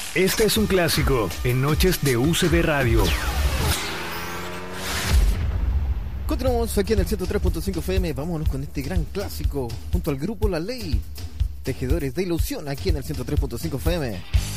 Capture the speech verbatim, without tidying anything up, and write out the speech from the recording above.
Este es un clásico en Noches de U C B Radio. Continuamos aquí en el ciento tres punto cinco F M. Vámonos con este gran clásico junto al grupo La Ley, Tejedores de Ilusión, aquí en el ciento tres punto cinco F M.